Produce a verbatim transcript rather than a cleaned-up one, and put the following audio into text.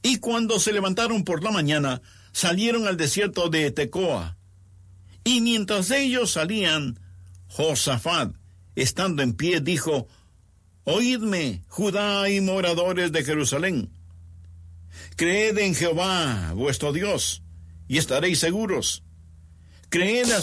Y cuando se levantaron por la mañana, salieron al desierto de Tecoa. Y mientras ellos salían, Josafat, estando en pie, dijo: Oídme, Judá y moradores de Jerusalén. Creed en Jehová, vuestro Dios, y estaréis seguros. Creed a